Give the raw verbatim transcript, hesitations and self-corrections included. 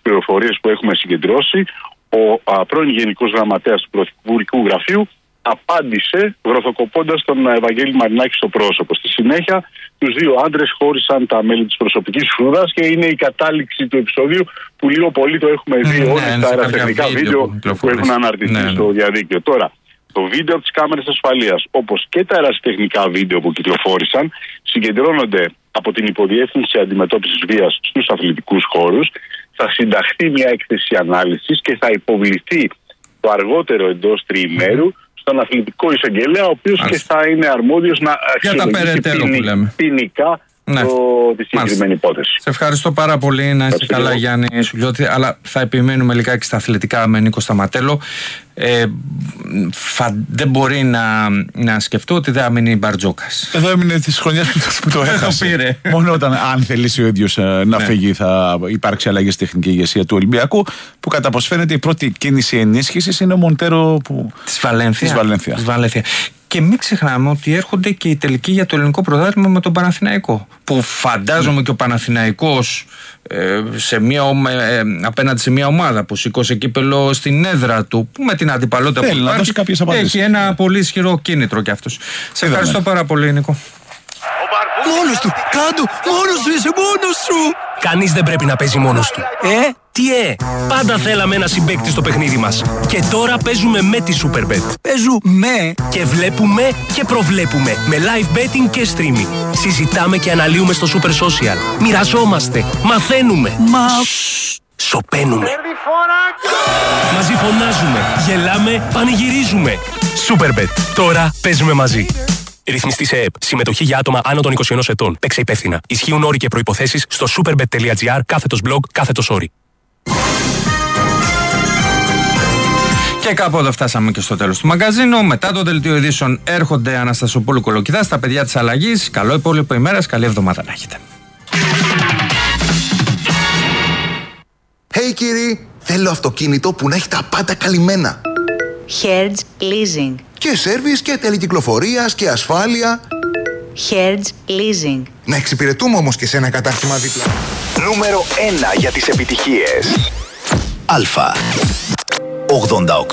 πληροφορίες που έχουμε συγκεντρώσει, ο α, πρώην Γενικός Γραμματέας του Πρωθυπουργικού Γραφείου απάντησε γροθοκοπώντας τον Ευαγγέλη Μαρινάκη στο πρόσωπο. Στη συνέχεια, τους δύο άντρες χώρισαν τα μέλη της προσωπικής φρουράς και είναι η κατάληξη του επεισοδίου που λίγο πολύ το έχουμε δει ναι, όλοι ναι, στα αεραστεχνικά βίντεο που, που έχουν αναρτηθεί ναι, ναι. στο διαδίκτυο. Τώρα, το βίντεο από τις κάμερες ασφαλείας, όπως και τα αεραστεχνικά βίντεο που κυκλοφόρησαν, συγκεντρώνονται από την Υποδιεύθυνση Αντιμετώπισης Βίας στους αθλητικούς χώρους. Θα συνταχθεί μια έκθεση ανάλυσης και θα υποβληθεί το αργότερο εντός τριημέρου στον αθλητικό εισαγγελέα, ο οποίος και θα είναι αρμόδιος να αξιολογήσει ποινικά ναι. το, τη συγκεκριμένη υπόθεση. Σε ευχαριστώ πάρα πολύ. Να είσαι καλά, Γιάννη Σουλιώτη. Αλλά θα επιμείνουμε λιγάκι στα αθλητικά με Νίκο Σταματέλο. Ε, φα, δεν μπορεί να, να σκεφτώ ότι δεν έμεινε η Μπαρτζόκας. Εδώ έμεινε τη χρονιά που, που το έχασε. Μόνο όταν, αν θελήσει ο ίδιος ε, να ναι. φύγει, θα υπάρξει αλλαγή στη τεχνική ηγεσία του Ολυμπιακού. Που κατά πως φαίνεται η πρώτη κίνηση ενίσχυσης είναι ο Μοντέρο που... της Βαλένθια. Και μην ξεχνάμε ότι έρχονται και οι τελικοί για το ελληνικό πρωτάθλημα με τον Παναθηναϊκό. Που φαντάζομαι mm. και ο Παναθηναϊκός ε, σε μια, ε, απέναντι σε μια ομάδα που σήκωσε κύπελο στην έδρα του, που με την αντιπαλότητα που υπάρχει, έχει ένα πολύ ισχυρό κίνητρο κι αυτός. Σε ευχαριστώ πάρα πολύ, Νίκο. Μόνος του! Κάντου! Μόνος σου είσαι! Μόνος σου! Κανείς δεν πρέπει να παίζει μόνος του. Ε? Τι ε? Πάντα θέλαμε ένα συμπαίκτη στο παιχνίδι μας. Και τώρα παίζουμε με τη Superbet. Παίζουμε και βλέπουμε και προβλέπουμε με live betting και streaming. Συζητάμε και αναλύουμε στο Super Social. Μοιραζόμαστε. Μαθαίνουμε. Μα... Σοπαίνουμε. Μαζί φωνάζουμε. Γελάμε. Πανηγυρίζουμε. Superbet. Τώρα παίζουμε μαζί. Ρυθμιστή σε ΕΕΠ. Συμμετοχή για άτομα άνω των είκοσι ενός ετών. Παίξε υπεύθυνα. Ισχύουν όροι και προϋποθέσεις στο superbet.gr κάθετος blog κάθετος όροι. Και κάπου εδώ φτάσαμε και στο τέλος του μαγκαζίνου. Μετά το δελτίο ειδήσεων έρχονται Αναστασοπούλου Κολοκυθά στα παιδιά της αλλαγής. Καλό υπόλοιπο ημέρας, καλή εβδομάδα να έχετε. Hey κύριοι, θέλω αυτοκίνητο που να έχει τα πάντα καλυμμένα. Hertz Leasing. Και σέρβις και τελεκυκλοφορίας και ασφάλεια. Hertz Leasing. Να εξυπηρετούμε όμως και σε ένα κατάστημα δίπλα. Νούμερο ένα για τις επιτυχίες. Αλφα ογδόντα οκτώ.